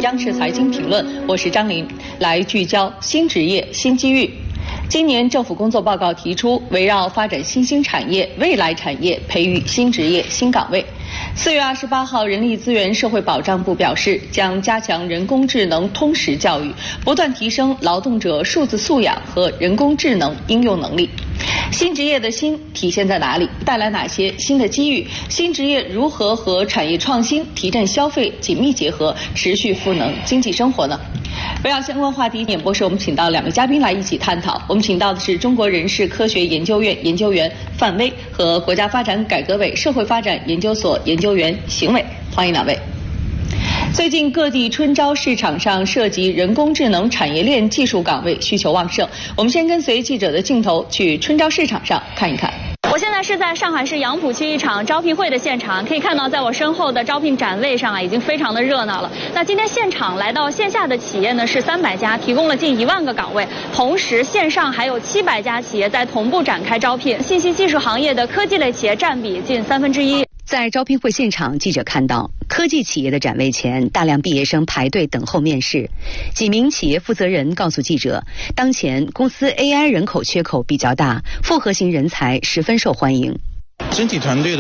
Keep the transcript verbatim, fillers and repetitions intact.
央视财经评论，我是张琳，来聚焦新职业、新机遇。今年政府工作报告提出，围绕发展新兴产业、未来产业，培育新职业、新岗位。四月二十八号，人力资源社会保障部表示，将加强人工智能通识教育，不断提升劳动者数字素养和人工智能应用能力。新职业的新体现在哪里？带来哪些新的机遇？新职业如何和产业创新、提振消费紧密结合，持续赋能经济生活呢？围绕相关话题，演播室我们请到两位嘉宾来一起探讨。我们请到的是中国人事科学研究院研究员范威和国家发展改革委社会发展研究所研究员邢伟，欢迎两位。最近各地春招市场上涉及人工智能产业链技术岗位需求旺盛，我们先跟随记者的镜头去春招市场上看一看。 我现在是在上海市杨浦区一场招聘会的现场，可以看到在我身后的招聘展位上啊，已经非常的热闹了。那今天现场来到线下的企业呢是三百家，提供了近一万个岗位，同时线上还有七百家企业在同步展开招聘。信息技术行业的科技类企业占比近三分之一。 在招聘会现场，记者看到科技企业的展位前，大量毕业生排队等候面试。几名企业负责人告诉记者，当前公司 A I 人口缺口比较大，复合型人才十分受欢迎。 整体团队的